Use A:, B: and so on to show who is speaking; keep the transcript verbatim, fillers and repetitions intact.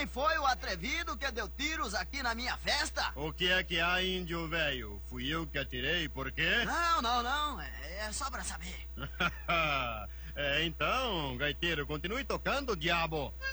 A: quem foi o atrevido que deu tiros aqui na minha festa?
B: O que é que há, índio velho? Fui eu que atirei, por quê?
A: Não, não, não. É, é só pra saber.
B: É, então, gaiteiro, continue tocando, diabo.